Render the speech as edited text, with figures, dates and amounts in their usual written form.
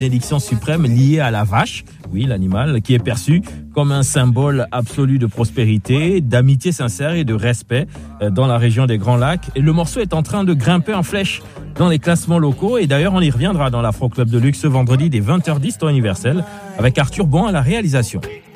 bénédiction suprême liée à la vache, oui, l'animal, qui est perçu comme un symbole absolu de prospérité, d'amitié sincère et de respect dans la région des Grands Lacs. Et le morceau est en train de grimper en flèche dans les classements locaux. Et d'ailleurs, on y reviendra dans l'Afro Club de Luxe ce vendredi dès 20h10 temps universel avec Arthur Bon à la réalisation.